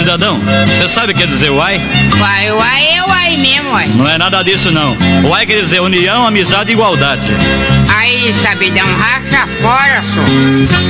cidadão, você sabe o que quer dizer uai? Uai é uai mesmo, uai. Não é nada disso não. Uai quer dizer união, amizade e igualdade. Aí, sabidão, racha fora, só.